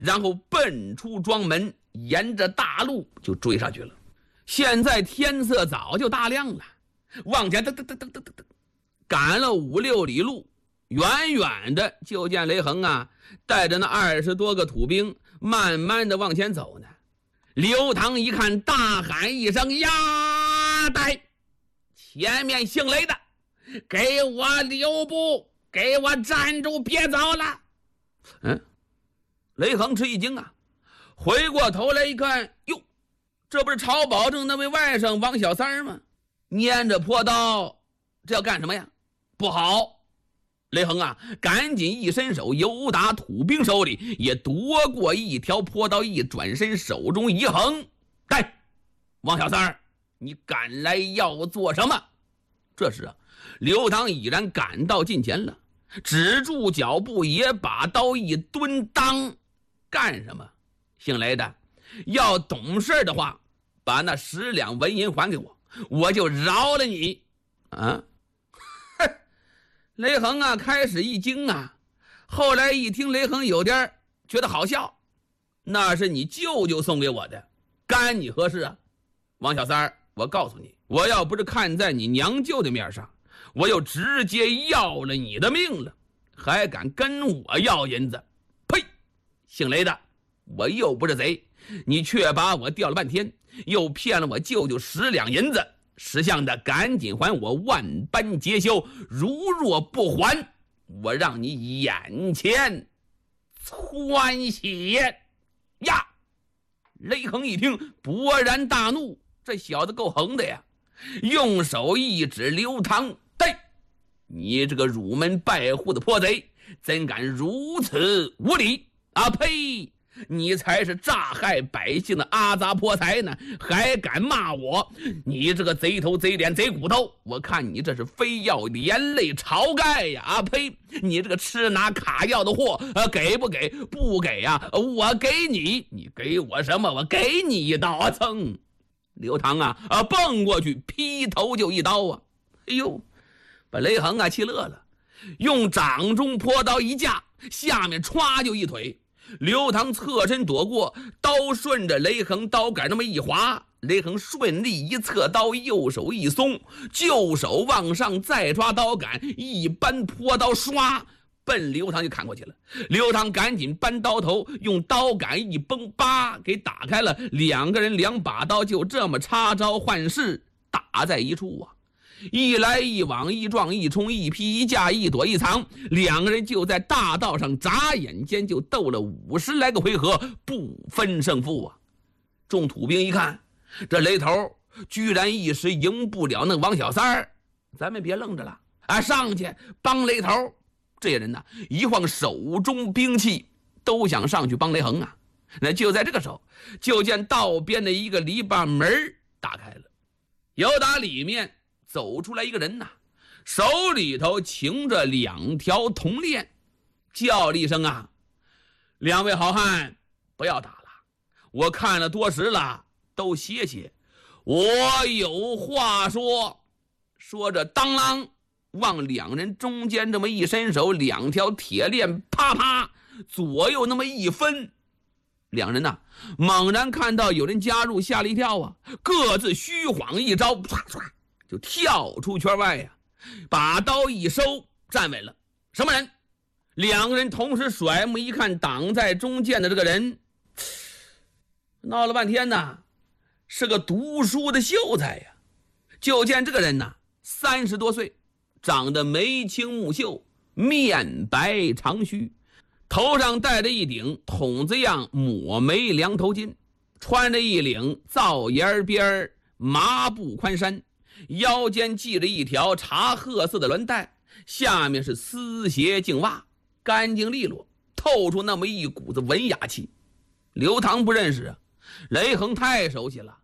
然后奔出庄门，沿着大路就追上去了。现在天色早就大亮了，往前赶了5、6里路，远远的就见雷横啊带着那20多个土兵慢慢的往前走呢。刘唐一看，大喊一声：“呀呆！前面姓雷的，给我留步，给我站住，别走了！”雷横吃一惊啊，回过头来一看，哟，这不是曹保正那位外甥王小三吗？拈着坡刀，这要干什么呀？不好！雷横啊，赶紧一伸手，由打土兵手里也夺过一条坡刀，一转身，手中一横：“带，王小三，你赶来要做什么？”这时啊，刘唐已然赶到近前了，止住脚步，也把刀一蹲，当干什么？姓雷的，要懂事的话，把那10两纹银还给我，我就饶了你啊！雷横啊，开始一惊啊，后来一听雷横有点觉得好笑，那是你舅舅送给我的，干你何事啊？王小三，我告诉你，我要不是看在你娘舅的面上，我就直接要了你的命了，还敢跟我要银子？呸！姓雷的，我又不是贼，你却把我钓了半天，又骗了我舅舅10两银子，识相的赶紧还我，万般皆休。如若不还，我让你眼前窜血呀！雷横一听，勃然大怒，这小子够横的呀！用手一指刘唐：“对，你这个儒门败户的泼贼，怎敢如此无礼啊！呸！你才是诈害百姓的阿杂泼财呢，还敢骂我！你这个贼头贼脸贼骨头，我看你这是非要连累晁盖呀！啊呸！你这个吃拿卡要的货，给不给？不给呀，我给你，你给我什么？我给你一刀啊！噌！刘唐啊蹦过去，劈头就一刀啊！哎呦，把雷横啊气乐了，用掌中坡刀一架，下面歘就一腿。刘唐侧身躲过，刀顺着雷横刀杆那么一划，雷横顺利一侧刀，右手一松，旧手往上再抓刀杆，一扳坡刀，唰奔刘唐就砍过去了。刘唐赶紧扳刀头，用刀杆一崩，叭给打开了。2个人2把刀就这么插招换式打在一处啊！一来一往，一撞一冲，一劈一架，一躲一藏，2个人就在大道上眨眼间就斗了50来个回合，不分胜负啊！众土兵一看，这雷头居然一时赢不了那王小三儿，咱们别愣着了啊，上去帮雷头！这些人呢，一晃手中兵器，都想上去帮雷横啊！那就在这个时候，就见道边的一个篱笆门打开了，由打里面走出来一个人呐，手里头擎着2条铜链，叫了一声啊：“2位好汉，不要打了，我看了多时了，都歇歇，我有话说。”说着当啷往2人中间这么一伸手，2条铁链啪啪左右那么一分，2人猛然看到有人加入，吓了一跳啊，各自虚晃一招，唰唰就跳出圈外呀，把刀一收，站稳了。什么人？2个人同时甩目一看，挡在中间的这个人，闹了半天是个读书的秀才呀。就见这个人30多岁，长得眉清目秀，面白长须，头上戴着一顶筒子样抹眉凉头巾，穿着一领皂沿边麻布宽衫，腰间系着一条茶褐色的纶带，下面是丝鞋净袜，干净利落，透出那么一股子文雅气。刘唐不认识啊，雷横太熟悉了，